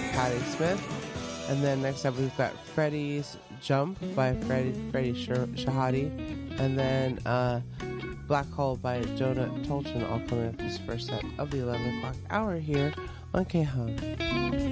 Patti Smith. And then next up we've got Freddie's Jump by Freddie Shahadi. And then Black Hole by Jonah Tolchin, all coming up this first set of the 11 o'clock hour here on K-Hung.